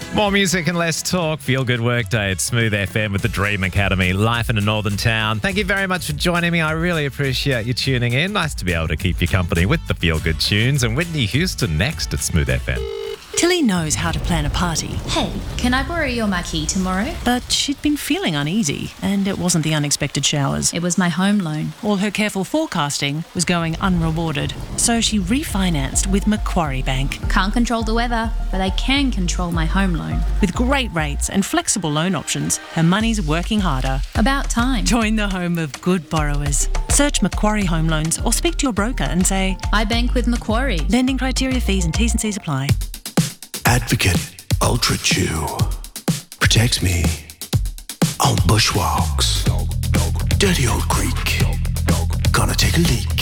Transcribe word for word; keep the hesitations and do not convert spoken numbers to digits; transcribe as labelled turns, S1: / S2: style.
S1: More music and less talk. Feel good workday at Smooth F M with the Dream Academy. Life in a northern town. Thank you very much for joining me. I really appreciate you tuning in. Nice to be able to keep you company with the feel good tunes. And Whitney Houston next at Smooth F M.
S2: Tilly knows how to plan a party.
S3: Hey, can I borrow your marquee tomorrow?
S2: But she'd been feeling uneasy, and it wasn't the unexpected showers.
S3: It was my home loan.
S2: All her careful forecasting was going unrewarded, so she refinanced with Macquarie Bank.
S3: Can't control the weather, but I can control my home loan.
S2: With great rates and flexible loan options, her money's working harder.
S3: About time.
S2: Join the home of good borrowers. Search Macquarie Home Loans or speak to your broker and say,
S3: I bank with Macquarie.
S2: Lending criteria, fees and T's and C's apply.
S4: Advocate Ultra Chew protects me on bushwalks. Dirty old creek, gonna take a leak.